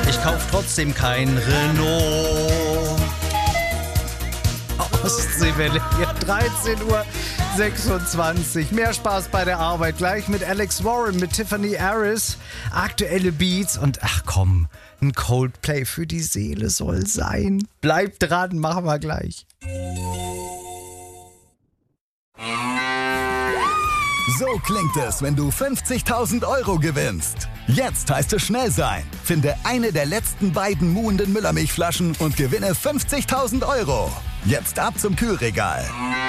Ich kauf trotzdem kein Renault. Ostseewelle hier, 13:26 Uhr. Mehr Spaß bei der Arbeit. Gleich mit Alex Warren, mit Tiffany Harris. Aktuelle Beats und ach komm, ein Coldplay für die Seele soll sein. Bleibt dran, machen wir gleich. So klingt es, wenn du 50.000 Euro gewinnst. Jetzt heißt es schnell sein. Finde eine der letzten beiden muhenden Müllermilchflaschen und gewinne 50.000 Euro. Jetzt ab zum Kühlregal.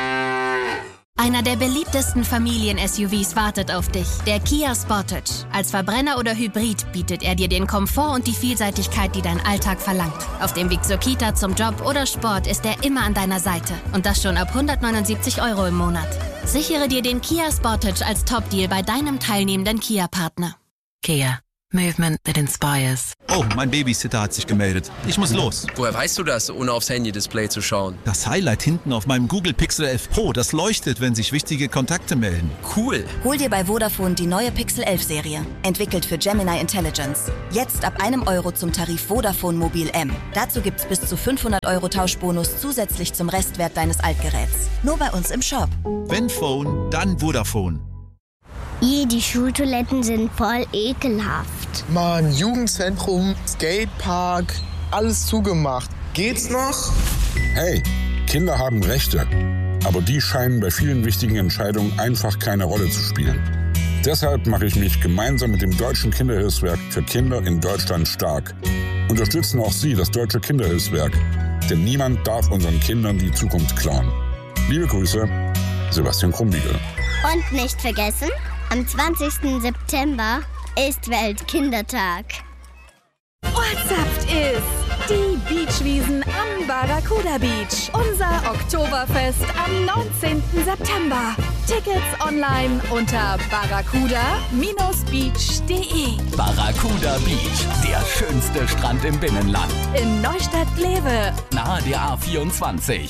Einer der beliebtesten Familien-SUVs wartet auf dich, der Kia Sportage. Als Verbrenner oder Hybrid bietet er dir den Komfort und die Vielseitigkeit, die dein Alltag verlangt. Auf dem Weg zur Kita, zum Job oder Sport ist er immer an deiner Seite. Und das schon ab 179 Euro im Monat. Sichere dir den Kia Sportage als Top-Deal bei deinem teilnehmenden Kia-Partner. Kia. Movement that inspires. Oh, mein Babysitter hat sich gemeldet. Ich muss los. Woher weißt du das, ohne aufs Handy-Display zu schauen? Das Highlight hinten auf meinem Google Pixel 11 Pro, das leuchtet, wenn sich wichtige Kontakte melden. Cool. Hol dir bei Vodafone die neue Pixel 11 Serie. Entwickelt für Gemini Intelligence. Jetzt ab €1 zum Tarif Vodafone Mobil M. Dazu gibt's bis zu 500 Euro Tauschbonus zusätzlich zum Restwert deines Altgeräts. Nur bei uns im Shop. Wenn Phone, dann Vodafone. Die Schultoiletten sind voll ekelhaft. Mann, Jugendzentrum, Skatepark, alles zugemacht. Geht's noch? Hey, Kinder haben Rechte. Aber die scheinen bei vielen wichtigen Entscheidungen einfach keine Rolle zu spielen. Deshalb mache ich mich gemeinsam mit dem Deutschen Kinderhilfswerk für Kinder in Deutschland stark. Unterstützen auch Sie das Deutsche Kinderhilfswerk. Denn niemand darf unseren Kindern die Zukunft klauen. Liebe Grüße, Sebastian Krumbiegel. Und nicht vergessen, am 20. September ist Weltkindertag. Ortssaft ist die Beachwiesen am Barracuda Beach. Unser Oktoberfest am 19. September. Tickets online unter barracuda-beach.de. Barracuda Beach, der schönste Strand im Binnenland. In Neustadt-Glewe. Nahe der A24.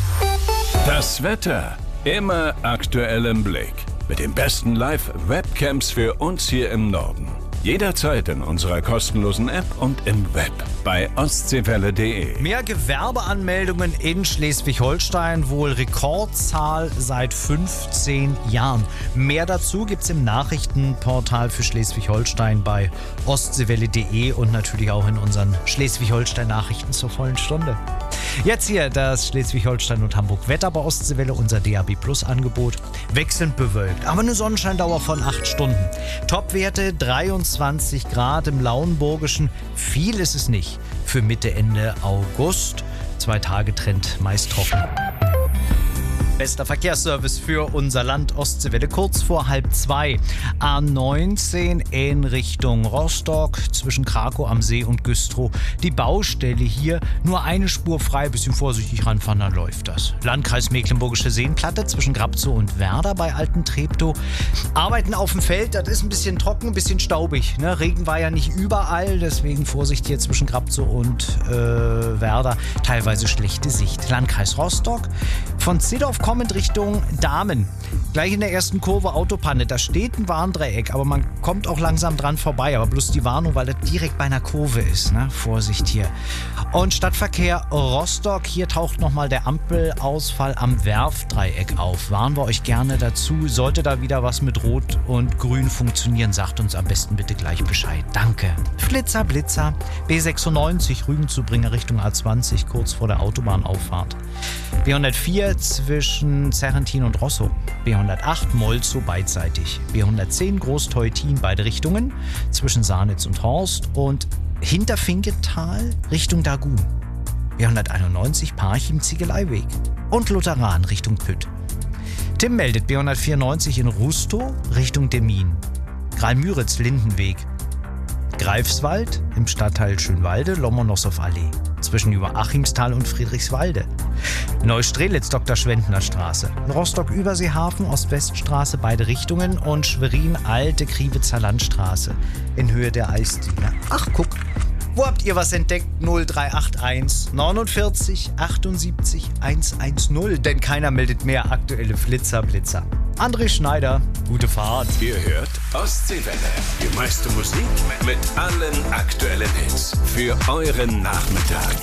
Das Wetter. Immer aktuell im Blick. Mit den besten Live-Webcams für uns hier im Norden. Jederzeit in unserer kostenlosen App und im Web bei ostseewelle.de. Mehr Gewerbeanmeldungen in Schleswig-Holstein, wohl Rekordzahl seit 15 Jahren. Mehr dazu gibt's im Nachrichtenportal für Schleswig-Holstein bei ostseewelle.de und natürlich auch in unseren Schleswig-Holstein-Nachrichten zur vollen Stunde. Jetzt hier das Schleswig-Holstein und Hamburg-Wetter bei Ostseewelle, unser DAB+-Angebot. Wechselnd bewölkt, aber eine Sonnenscheindauer von 8 Stunden. Topwerte 23 Grad im Lauenburgischen. Viel ist es nicht für Mitte, Ende August. 2 Tage Trend, meist trocken. Bester Verkehrsservice für unser Land Ostseewelle kurz vor 1:30. A19 in Richtung Rostock zwischen Krakow am See und Güstrow. Die Baustelle hier, nur eine Spur frei, bisschen vorsichtig ranfahren, dann läuft das. Landkreis Mecklenburgische Seenplatte zwischen Grabzow und Werder bei Alten Treptow. Arbeiten auf dem Feld, das ist ein bisschen trocken, ein bisschen staubig. Ne? Regen war ja nicht überall, deswegen Vorsicht hier zwischen Grabzow und Werder. Teilweise schlechte Sicht. Landkreis Rostock von Ziddorf kommend Richtung Dahmen. Gleich in der ersten Kurve Autopanne. Da steht ein Warndreieck, aber man kommt auch langsam dran vorbei. Aber bloß die Warnung, weil das direkt bei einer Kurve ist. Ne? Vorsicht hier. Und Stadtverkehr Rostock. Hier taucht nochmal der Ampelausfall am Werftdreieck auf. Warnen wir euch gerne dazu. Sollte da wieder was mit Rot und Grün funktionieren, sagt uns am besten bitte gleich Bescheid. Danke. Flitzer, Blitzer. B96 Rügen zu Bringer Richtung A20, kurz vor der Autobahnauffahrt. B104 zwischen Serrentin und Rosso. B108 Molzow beidseitig. B110 Großteutin beide Richtungen zwischen Sarnitz und Horst und Hinterfinkental Richtung Dagun. B191 Parchim Ziegeleiweg und Lutheran Richtung Pütt. Tim meldet B194 in Rustow Richtung Demmin. Graal-Müritz Lindenweg. Greifswald im Stadtteil Schönwalde Lomonossow-Allee zwischen Überachimsthal und Friedrichswalde. Neustrelitz Dr. Schwendner Straße. Rostock-Überseehafen Ost-West-Straße beide Richtungen und Schwerin Alte Kriwitzer Landstraße in Höhe der Eisdiele. Ach guck, wo habt ihr was entdeckt? 0381 49 78 110, denn keiner meldet mehr aktuelle Flitzer. André Schneider, gute Fahrt. Ihr hört Ostseewelle. Die meiste Musik mit allen aktuellen Hits für euren Nachmittag.